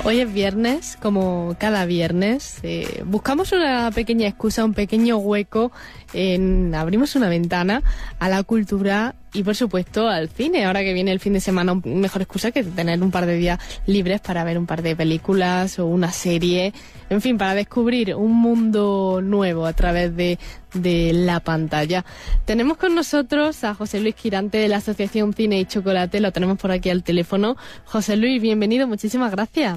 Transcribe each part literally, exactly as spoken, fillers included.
Hoy es viernes, como cada viernes. Eh, buscamos una pequeña excusa, un pequeño hueco, en, abrimos una ventana a la cultura y, por supuesto, al cine. Ahora que viene el fin de semana, mejor excusa que tener un par de días libres para ver un par de películas o una serie. En fin, para descubrir un mundo nuevo a través de, de la pantalla. Tenemos con nosotros a José Luis Quirante de la Asociación Cine y Chocolate. Lo tenemos por aquí al teléfono. José Luis, bienvenido. Muchísimas gracias.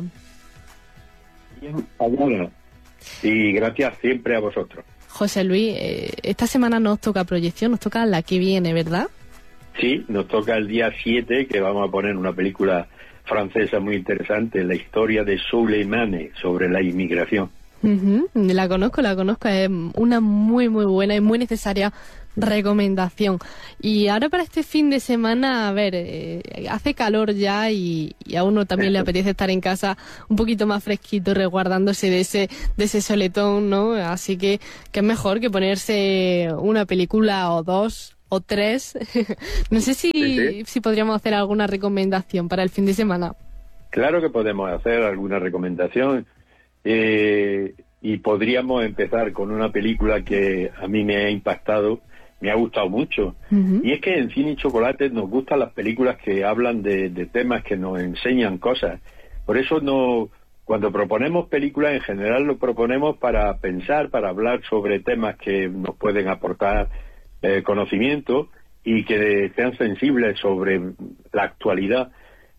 Bien, Adriana. Y gracias siempre a vosotros. José Luis, eh, esta semana nos toca proyección, nos toca la que viene, ¿verdad? Sí, nos toca el día siete, que vamos a poner una película francesa muy interesante, la historia de Souleymane, sobre la inmigración. Uh-huh. La conozco, la conozco, es una muy muy buena y muy necesaria recomendación. Y ahora para este fin de semana, a ver, eh, hace calor ya y, y a uno también le apetece estar en casa un poquito más fresquito, resguardándose de ese de ese soletón, ¿no? Así que que es mejor que ponerse una película o dos o tres. No sé si, sí, sí. si podríamos hacer alguna recomendación para el fin de semana. Claro que podemos hacer alguna recomendación. Eh, y podríamos empezar con una película que a mí me ha impactado, me ha gustado mucho. Uh-huh. Y es que en Cine y Chocolate nos gustan las películas que hablan de, de temas que nos enseñan cosas. Por eso no, cuando proponemos películas, en general lo proponemos para pensar, para hablar sobre temas que nos pueden aportar eh, conocimiento y que sean sensibles sobre la actualidad.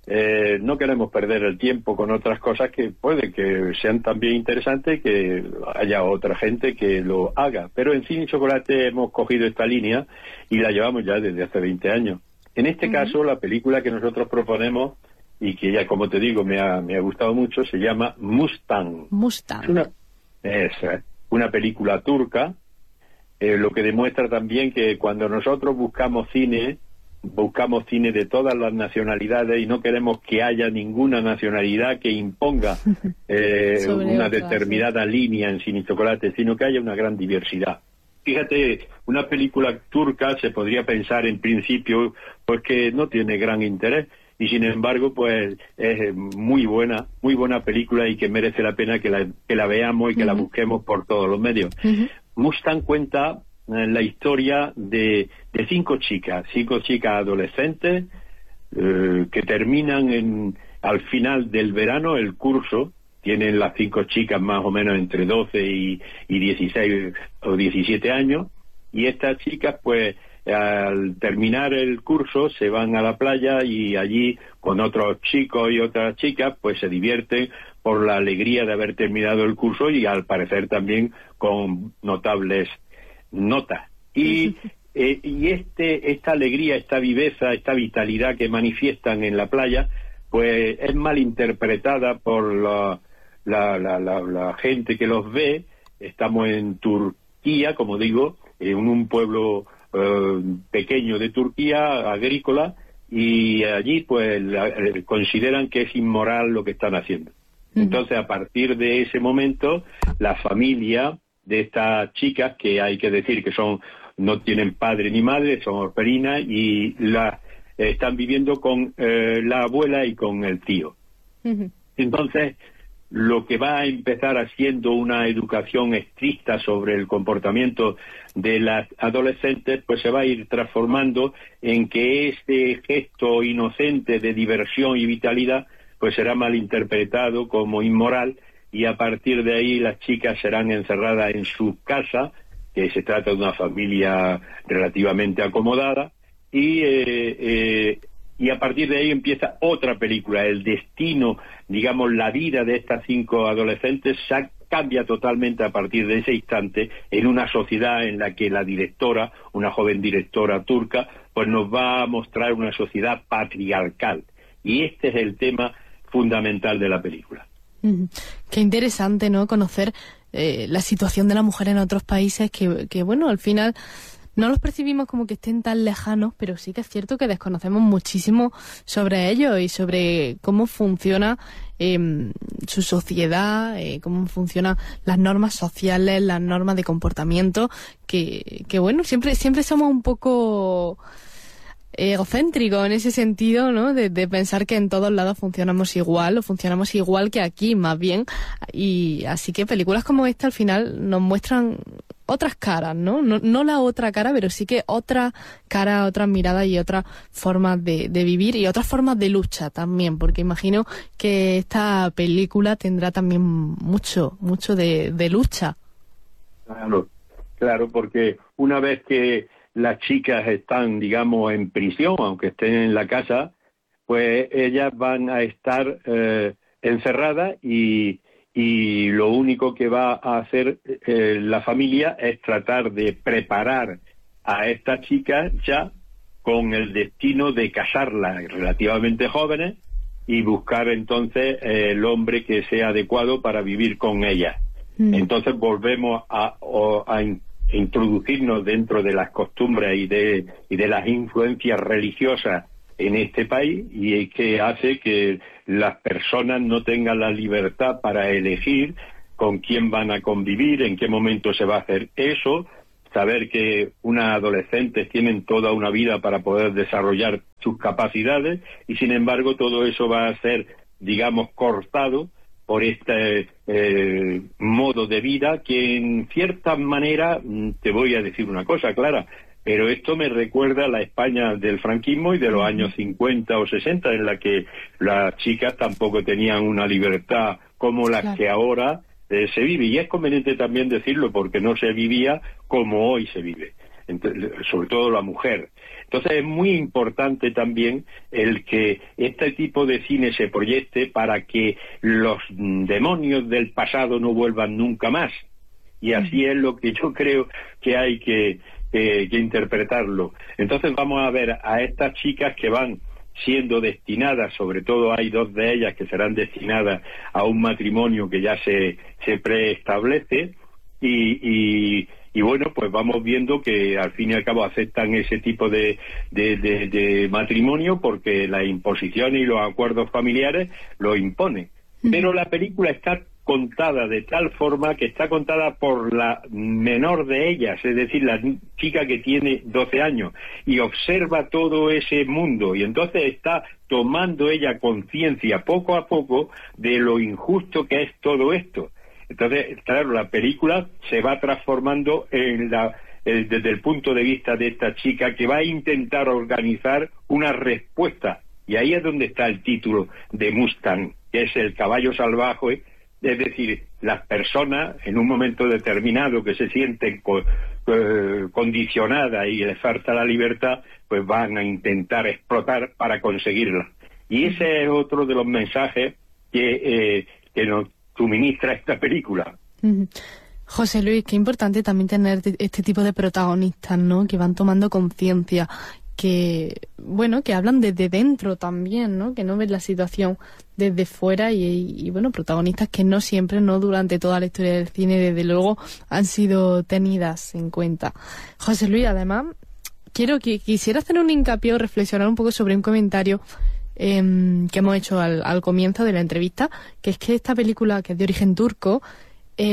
Eh, no queremos perder el tiempo con otras cosas que puede que sean también interesantes y que haya otra gente que lo haga. Pero en Cine y Chocolate hemos cogido esta línea y la llevamos ya desde hace veinte años. En este uh-huh. caso, la película que nosotros proponemos, y que ya, como te digo, me ha, me ha gustado mucho, se llama Mustang. Mustang. Es una, es una película turca, eh, lo que demuestra también que cuando nosotros buscamos cine, buscamos cine de todas las nacionalidades y no queremos que haya ninguna nacionalidad que imponga eh, una otras, determinada sí. línea en Cine y Chocolate, sino que haya una gran diversidad. Fíjate, una película turca se podría pensar en principio pues que no tiene gran interés y sin embargo pues es muy buena, muy buena película y que merece la pena que la, que la veamos y que uh-huh. la busquemos por todos los medios. Uh-huh. Mustang cuenta la historia de, de cinco chicas, cinco chicas adolescentes eh, que terminan en, al final del verano el curso. Tienen las cinco chicas más o menos entre doce y, y dieciséis o diecisiete años, y estas chicas pues al terminar el curso se van a la playa y allí con otros chicos y otras chicas pues se divierten por la alegría de haber terminado el curso y al parecer también con notables notas. Y, eh, y este esta alegría, esta viveza, esta vitalidad que manifiestan en la playa, pues es mal interpretada por la, la, la, la, la gente que los ve. Estamos en Turquía, como digo, en un pueblo eh, pequeño de Turquía, agrícola, y allí pues la, eh, consideran que es inmoral lo que están haciendo. Entonces, a partir de ese momento, la familia de estas chicas, que hay que decir que son no tienen padre ni madre, son orfelinas y la eh, están viviendo con eh, la abuela y con el tío. Uh-huh. Entonces, lo que va a empezar haciendo una educación estricta sobre el comportamiento de las adolescentes, pues se va a ir transformando en que este gesto inocente de diversión y vitalidad, pues será malinterpretado como inmoral. Y a partir de ahí las chicas serán encerradas en su casa, que se trata de una familia relativamente acomodada, y, eh, eh, y a partir de ahí empieza otra película. El destino, digamos, la vida de estas cinco adolescentes cambia totalmente a partir de ese instante en una sociedad en la que la directora, una joven directora turca, pues nos va a mostrar una sociedad patriarcal. Y este es el tema fundamental de la película. Mm, qué interesante, ¿no? Conocer eh, la situación de la mujer en otros países que, que, bueno, al final no los percibimos como que estén tan lejanos, pero sí que es cierto que desconocemos muchísimo sobre ellos y sobre cómo funciona eh, su sociedad, eh, cómo funcionan las normas sociales, las normas de comportamiento, que, que bueno, siempre, siempre somos un poco egocéntrico en ese sentido, ¿no? De, de pensar que en todos lados funcionamos igual, o funcionamos igual que aquí, más bien. Y así que películas como esta al final nos muestran otras caras, ¿no? No, no la otra cara, pero sí que otra cara, otras miradas y otras formas de, de vivir y otras formas de lucha también, porque imagino que esta película tendrá también mucho, mucho de, de lucha. Claro, claro, porque una vez que las chicas están, digamos, en prisión, aunque estén en la casa, pues ellas van a estar eh, encerradas y, y lo único que va a hacer eh, la familia es tratar de preparar a estas chicas ya con el destino de casarlas relativamente jóvenes y buscar entonces eh, el hombre que sea adecuado para vivir con ellas. Mm. Entonces volvemos a, a, a introducirnos dentro de las costumbres y de, y de las influencias religiosas en este país, y que hace que las personas no tengan la libertad para elegir con quién van a convivir, en qué momento se va a hacer eso, saber que unas adolescentes tienen toda una vida para poder desarrollar sus capacidades, y sin embargo todo eso va a ser, digamos, cortado por este eh, modo de vida que en cierta manera, te voy a decir una cosa, Clara, pero esto me recuerda a la España del franquismo y de los años cincuenta o sesenta, en la que las chicas tampoco tenían una libertad como la claro. que ahora eh, se vive. Y es conveniente también decirlo, porque no se vivía como hoy se vive, Entonces, sobre todo la mujer. Entonces es muy importante también el que este tipo de cine se proyecte para que los demonios del pasado no vuelvan nunca más. Y así es lo que yo creo que hay que, que, que interpretarlo. Entonces vamos a ver a estas chicas que van siendo destinadas, sobre todo hay dos de ellas que serán destinadas a un matrimonio que ya se, se preestablece, y, y Y bueno, pues vamos viendo que al fin y al cabo aceptan ese tipo de, de, de, de matrimonio porque las imposiciones y los acuerdos familiares lo imponen. Pero la película está contada de tal forma que está contada por la menor de ellas, es decir, la chica que tiene doce años, y observa todo ese mundo, y entonces está tomando ella conciencia poco a poco de lo injusto que es todo esto. Entonces, claro, la película se va transformando en la, el, desde el punto de vista de esta chica que va a intentar organizar una respuesta. Y ahí es donde está el título de Mustang, que es el caballo salvaje, es decir, las personas en un momento determinado que se sienten co, eh, condicionadas y les falta la libertad, pues van a intentar explotar para conseguirla. Y ese es otro de los mensajes que, eh, que nos suministra esta película. José Luis, qué importante también tener este tipo de protagonistas, ¿no? Que van tomando conciencia, que, bueno, que hablan desde dentro también, ¿no? Que no ven la situación desde fuera y, y, bueno, protagonistas que no siempre, no durante toda la historia del cine, desde luego, han sido tenidas en cuenta. José Luis, además, quiero que quisiera hacer un hincapié o reflexionar un poco sobre un comentario Eh, que hemos hecho al, al comienzo de la entrevista, que es que esta película, que es de origen turco, eh,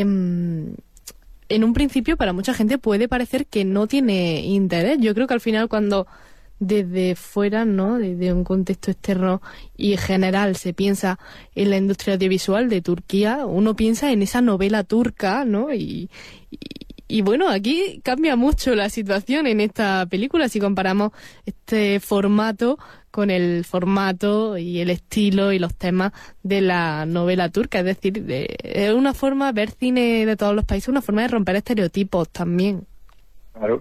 en un principio para mucha gente puede parecer que no tiene interés. Yo creo que al final, cuando desde fuera, ¿no?, desde un contexto externo y general se piensa en la industria audiovisual de Turquía, uno piensa en esa novela turca, ¿no? Y, y Y bueno, aquí cambia mucho la situación en esta película si comparamos este formato con el formato y el estilo y los temas de la novela turca. Es decir, de, es una forma de ver cine de todos los países, una forma de romper estereotipos también. Claro.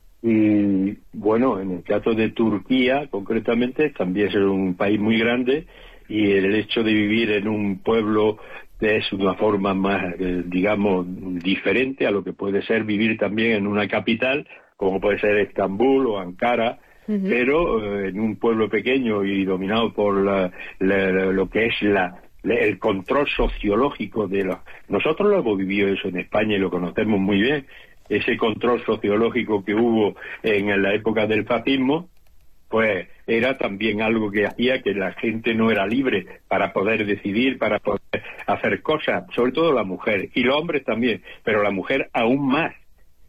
Y bueno, en el caso de Turquía, concretamente, también es un país muy grande, y el hecho de vivir en un pueblo es una forma más, eh, digamos, diferente a lo que puede ser vivir también en una capital, como puede ser Estambul o Ankara, uh-huh. pero eh, en un pueblo pequeño y dominado por la, la, lo que es la, la, el control sociológico de los... Nosotros lo hemos vivido eso en España y lo conocemos muy bien, ese control sociológico que hubo en la época del fascismo, pues era también algo que hacía que la gente no era libre para poder decidir, para poder hacer cosas, sobre todo la mujer, y los hombres también, pero la mujer aún más.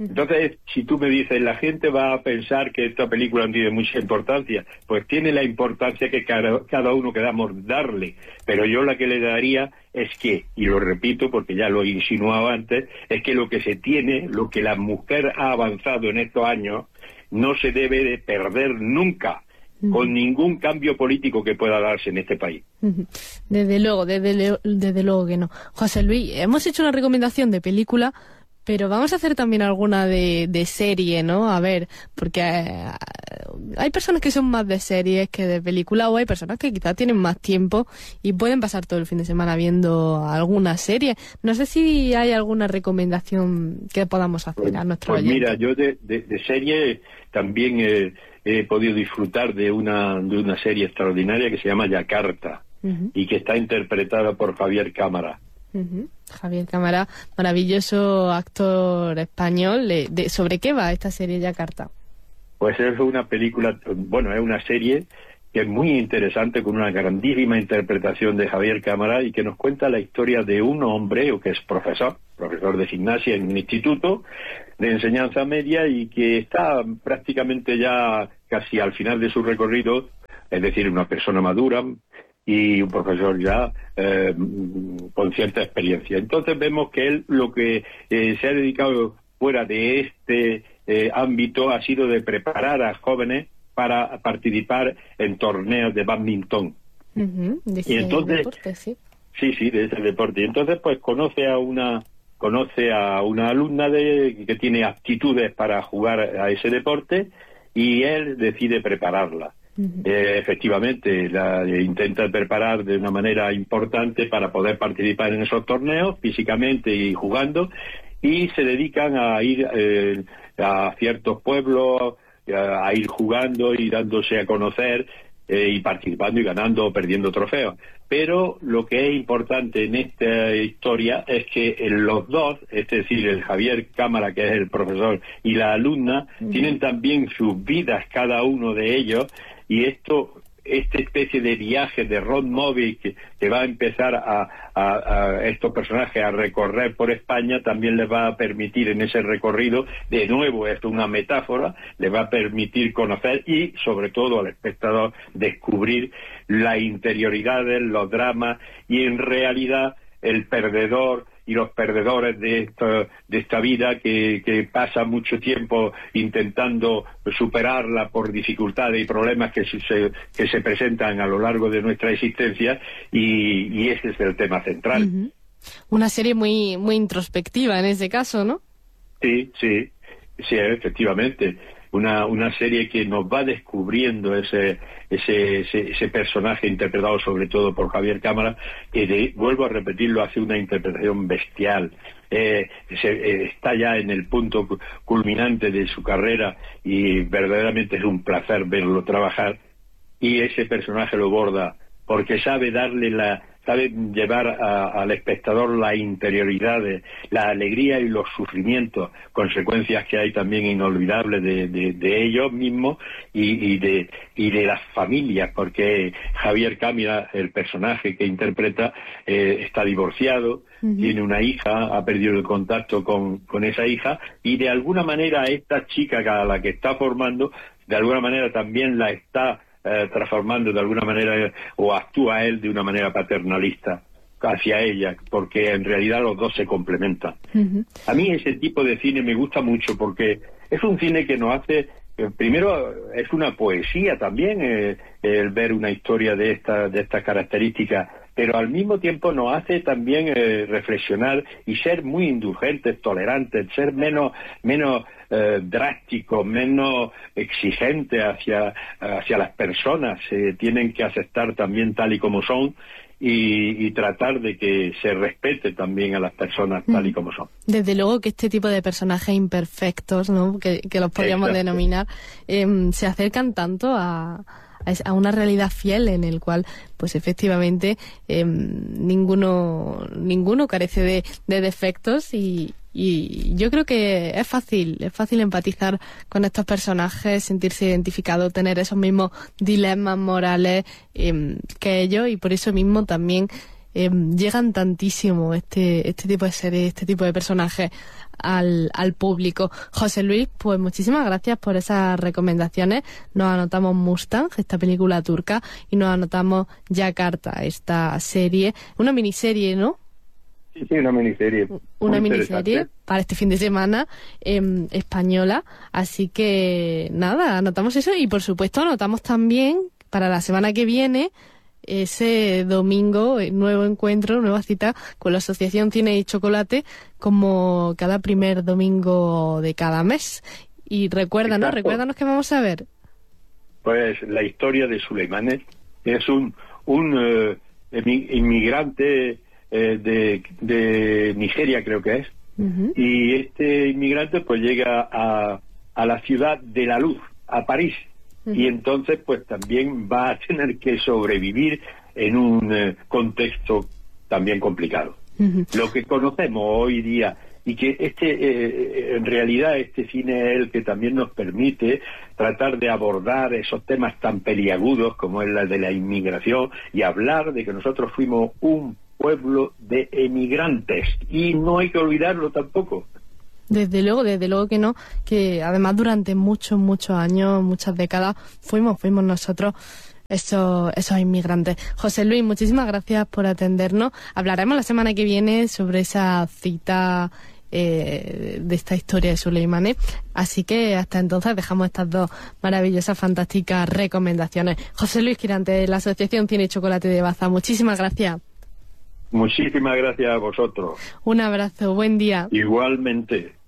Entonces, si tú me dices, la gente va a pensar que esta película no tiene mucha importancia, pues tiene la importancia que cada, cada uno queramos darle. Pero yo la que le daría es que, y lo repito porque ya lo he insinuado antes, es que lo que se tiene, lo que la mujer ha avanzado en estos años, no se debe de perder nunca, con ningún cambio político que pueda darse en este país. Desde luego, desde, desde luego que no. José Luis, hemos hecho una recomendación de película, pero vamos a hacer también alguna de, de serie, ¿no? A ver, porque eh, hay personas que son más de series que de película, o hay personas que quizás tienen más tiempo y pueden pasar todo el fin de semana viendo alguna serie. No sé si hay alguna recomendación que podamos hacer pues, a nuestro Pues oyente. mira, yo de, de, de serie también eh, he podido disfrutar de una, de una serie extraordinaria que se llama Yakarta, uh-huh. y que está interpretada por Javier Cámara. Uh-huh. Javier Cámara, maravilloso actor español. De, ¿Sobre qué va esta serie Yakarta? Pues es una película, bueno, es una serie que es muy interesante, con una grandísima interpretación de Javier Cámara, y que nos cuenta la historia de un hombre que es profesor, profesor de gimnasia en un instituto de enseñanza media, y que está prácticamente ya casi al final de su recorrido, es decir, una persona madura y un profesor ya eh, con cierta experiencia. Entonces vemos que él lo que eh, se ha dedicado fuera de este eh, ámbito ha sido de preparar a jóvenes para participar en torneos de badminton. Uh-huh, de y entonces, deporte, sí. sí, sí, de ese deporte. Y entonces pues conoce a una conoce a una alumna de que tiene aptitudes para jugar a ese deporte, y él decide prepararla. Uh-huh. Eh, efectivamente, la intenta preparar de una manera importante para poder participar en esos torneos físicamente y jugando, y se dedican a ir eh, a ciertos pueblos, a, a ir jugando y dándose a conocer, eh, y participando y ganando o perdiendo trofeos. Pero lo que es importante en esta historia es que los dos, es decir, el Javier Cámara, que es el profesor, y la alumna, uh-huh. tienen también sus vidas cada uno de ellos, y esto, esta especie de viaje de road movie que, que va a empezar a, a, a estos personajes a recorrer por España, también les va a permitir en ese recorrido, de nuevo, esto es una metáfora, les va a permitir conocer y, sobre todo, al espectador descubrir las interioridades, los dramas, y en realidad el perdedor y los perdedores de esta, de esta vida que, que pasa mucho tiempo intentando superarla por dificultades y problemas que se, que se presentan a lo largo de nuestra existencia, y, y ese es el tema central. Uh-huh. Una serie muy, muy introspectiva en ese caso, ¿no? Sí, sí, sí, efectivamente. Una, una serie que nos va descubriendo ese, ese, ese, ese personaje interpretado sobre todo por Javier Cámara, que de, vuelvo a repetirlo, hace una interpretación bestial. Eh, se, eh, está ya en el punto culminante de su carrera, y verdaderamente es un placer verlo trabajar, y ese personaje lo borda porque sabe darle la sabe llevar a, al espectador la interioridad, de, la alegría y los sufrimientos, consecuencias que hay también inolvidables de, de, de ellos mismos y, y de y de las familias, porque Javier Cámara, el personaje que interpreta, eh, está divorciado, uh-huh. tiene una hija, ha perdido el contacto con, con esa hija, y de alguna manera esta chica a la que está formando, de alguna manera también la está Eh, transformando de alguna manera, o actúa él de una manera paternalista hacia ella, porque en realidad los dos se complementan. Uh-huh. A mí ese tipo de cine me gusta mucho, porque es un cine que nos hace, eh, primero es una poesía también, eh, el ver una historia de esta, de estas características, pero al mismo tiempo nos hace también eh, reflexionar y ser muy indulgentes, tolerantes, ser menos menos eh, drásticos, menos exigentes hacia hacia las personas. Se tienen que aceptar también tal y como son, y, y tratar de que se respete también a las personas tal y como son. Desde luego que este tipo de personajes imperfectos, ¿no?, que, que los podríamos Exacto. denominar, eh, se acercan tanto a a una realidad fiel, en el cual pues efectivamente eh, ninguno ninguno carece de, de defectos, y, y yo creo que es fácil es fácil empatizar con estos personajes, sentirse identificado, tener esos mismos dilemas morales eh, que ellos, y por eso mismo también eh, llegan tantísimo este, este tipo de series, este tipo de personajes al, al público. José Luis, pues muchísimas gracias por esas recomendaciones. Nos anotamos Mustang, esta película turca, y nos anotamos Yakarta, esta serie, una miniserie, ¿no? Sí, sí, una miniserie. Una miniserie para este fin de semana eh, española. Así que nada, anotamos eso y por supuesto anotamos también para la semana que viene ese domingo, nuevo encuentro, nueva cita con la Asociación Cine y Chocolate, como cada primer domingo de cada mes. Y recuérdanos, Exacto. recuérdanos que vamos a ver. Pues la historia de Suleimanes, es un, un uh, inmigrante eh, de, de Nigeria, creo que es, uh-huh. y este inmigrante pues llega a, a la ciudad de la luz, a París, uh-huh. y entonces pues también va a tener que sobrevivir en un eh, contexto también complicado. Uh-huh. Lo que conocemos hoy día, y que este eh, en realidad este cine es el que también nos permite tratar de abordar esos temas tan peliagudos como es la de la inmigración, y hablar de que nosotros fuimos un pueblo de emigrantes, y no hay que olvidarlo tampoco. Desde luego, desde luego que no, que además durante muchos, muchos años, muchas décadas, fuimos, fuimos nosotros esos, esos inmigrantes. José Luis, muchísimas gracias por atendernos. Hablaremos la semana que viene sobre esa cita eh, de esta historia de Suleimanes. Así que hasta entonces dejamos estas dos maravillosas, fantásticas recomendaciones. José Luis Quirante, de la Asociación Cine y Chocolate de Baza, muchísimas gracias. Muchísimas gracias a vosotros. Un abrazo, buen día. Igualmente.